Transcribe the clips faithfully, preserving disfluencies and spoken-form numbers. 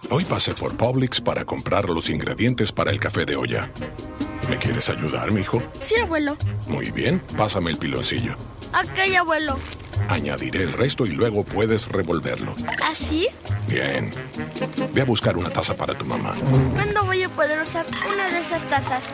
Hoy pasé por Publix para comprar los ingredientes para el café de olla. ¿Me quieres ayudar, mijo? Sí, abuelo. Muy bien, pásame el piloncillo. Ok, abuelo. Añadiré el resto y luego puedes revolverlo. ¿Así? Bien. Ve a buscar una taza para tu mamá. ¿Cuándo voy a poder usar una de esas tazas?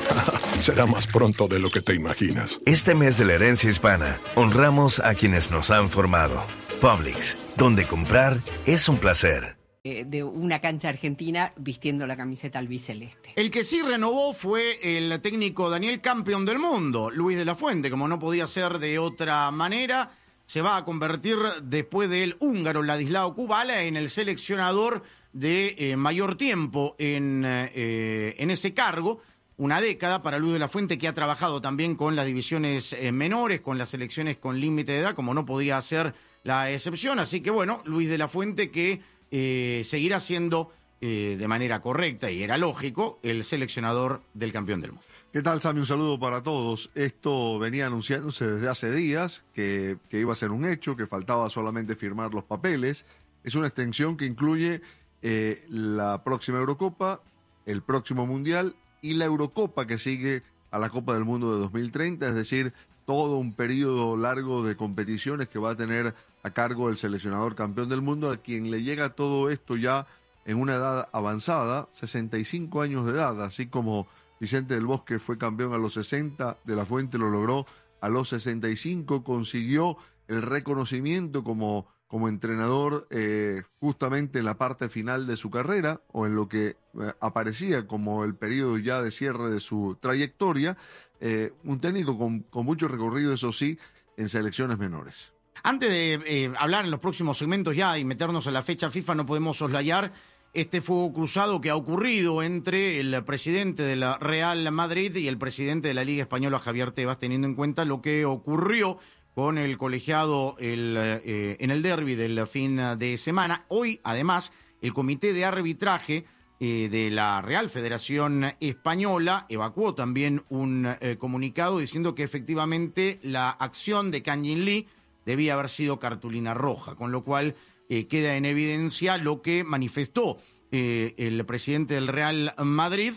Será más pronto de lo que te imaginas. Este mes de la herencia hispana, honramos a quienes nos han formado. Publix, donde comprar es un placer. De una cancha argentina vistiendo la camiseta albiceleste. El que sí renovó fue el técnico Daniel, campeón del mundo, Luis de la Fuente. Como no podía ser de otra manera, se va a convertir después del húngaro Ladislao Kubala en el seleccionador de eh, mayor tiempo en, eh, en ese cargo. Una década para Luis de la Fuente, que ha trabajado también con las divisiones eh, menores, con las selecciones con límite de edad, como no podía ser la excepción. Así que bueno, Luis de la Fuente que Eh, seguirá siendo eh, de manera correcta, y era lógico, el seleccionador del campeón del mundo. ¿Qué tal, Sammy? Un saludo para todos. Esto venía anunciándose desde hace días, que, que iba a ser un hecho, que faltaba solamente firmar los papeles. Es una extensión que incluye eh, la próxima Eurocopa, el próximo Mundial y la Eurocopa que sigue a la Copa del Mundo de dos mil treinta, es decir, todo un periodo largo de competiciones que va a tener a cargo el seleccionador campeón del mundo, a quien le llega todo esto ya en una edad avanzada, sesenta y cinco años de edad, así como Vicente del Bosque fue campeón a los sesenta, De la Fuente lo logró a los sesenta y cinco, consiguió el reconocimiento como, como entrenador eh, justamente en la parte final de su carrera, o en lo que eh, aparecía como el periodo ya de cierre de su trayectoria, eh, un técnico con, con mucho recorrido, eso sí, en selecciones menores. Antes de eh, hablar en los próximos segmentos ya y meternos a la fecha FIFA, no podemos soslayar este fuego cruzado que ha ocurrido entre el presidente de la Real Madrid y el presidente de la Liga Española, Javier Tebas, teniendo en cuenta lo que ocurrió con el colegiado el, eh, en el derbi del fin de semana. Hoy, además, el Comité de Arbitraje eh, de la Real Federación Española evacuó también un eh, comunicado diciendo que efectivamente la acción de Kang In Lee debía haber sido cartulina roja, con lo cual eh, queda en evidencia lo que manifestó eh, el presidente del Real Madrid,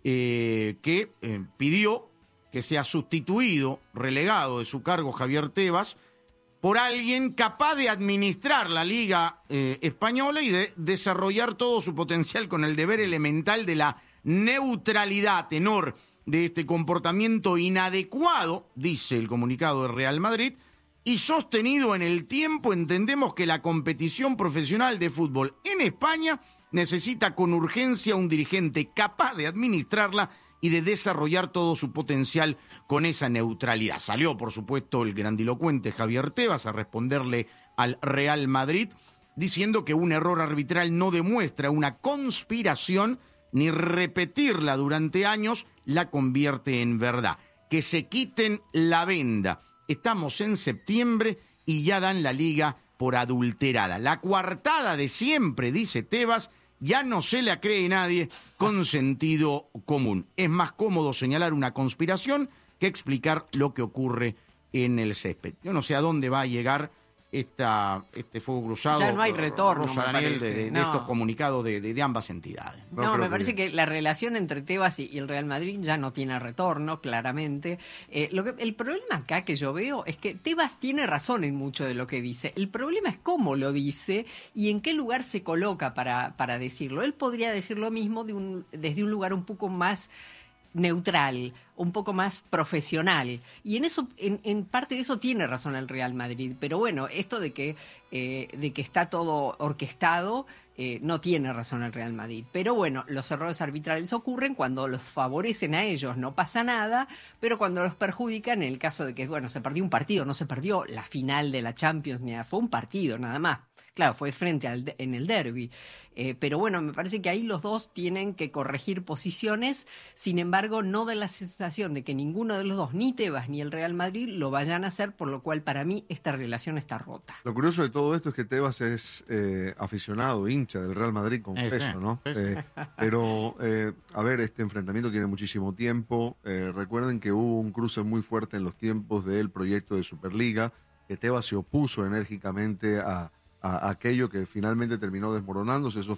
eh, que eh, pidió que sea sustituido, relegado de su cargo Javier Tebas, por alguien capaz de administrar la Liga eh, Española y de desarrollar todo su potencial con el deber elemental de la neutralidad, tenor de este comportamiento inadecuado, dice el comunicado del Real Madrid, y sostenido en el tiempo. Entendemos que la competición profesional de fútbol en España necesita con urgencia un dirigente capaz de administrarla y de desarrollar todo su potencial con esa neutralidad. Salió, por supuesto, el grandilocuente Javier Tebas a responderle al Real Madrid, diciendo que un error arbitral no demuestra una conspiración, ni repetirla durante años la convierte en verdad. Que se quiten la venda. Estamos en septiembre y ya dan la liga por adulterada. La coartada de siempre, dice Tebas, ya no se la cree nadie con sentido común. Es más cómodo señalar una conspiración que explicar lo que ocurre en el césped. Yo no sé a dónde va a llegar esta, este fuego cruzado. Ya no hay retorno, Rosa me Daniel, parece. de, de, No. de estos comunicados de, de, de ambas entidades. No, No, me creo parece que... que la relación entre Tebas y, y el Real Madrid ya no tiene retorno, claramente. Eh, lo que, el problema acá que yo veo es que Tebas tiene razón en mucho de lo que dice. El problema es cómo lo dice y en qué lugar se coloca para, para decirlo. Él podría decir lo mismo de un, desde un lugar un poco más neutral, un poco más profesional, y en eso, en, en parte de eso tiene razón el Real Madrid, pero bueno, esto de que eh, de que está todo orquestado, eh, no tiene razón el Real Madrid, pero bueno, los errores arbitrales ocurren cuando los favorecen a ellos, no pasa nada, pero cuando los perjudican, en el caso de que, bueno, se perdió un partido, no se perdió la final de la Champions, ni nada, fue un partido nada más. Claro, fue frente al en el derbi. Eh, pero bueno, me parece que ahí los dos tienen que corregir posiciones. Sin embargo, no da la sensación de que ninguno de los dos, ni Tebas ni el Real Madrid, lo vayan a hacer, por lo cual para mí esta relación está rota. Lo curioso de todo esto es que Tebas es eh, aficionado, hincha del Real Madrid, confeso, Ese, ¿no? ese. Eh, pero, eh, a ver, este enfrentamiento tiene muchísimo tiempo. Eh, recuerden que hubo un cruce muy fuerte en los tiempos del proyecto de Superliga, que Tebas se opuso enérgicamente a a aquello que finalmente terminó desmoronándose. Eso